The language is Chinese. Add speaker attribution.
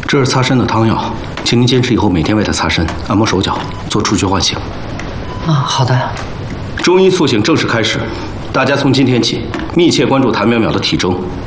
Speaker 1: 这是擦身的汤药，请您坚持以后每天为他擦身、按摩手脚，做出去唤醒。
Speaker 2: 啊，好的。
Speaker 1: 中医苏醒正式开始，大家从今天起密切关注谭淼淼的体征，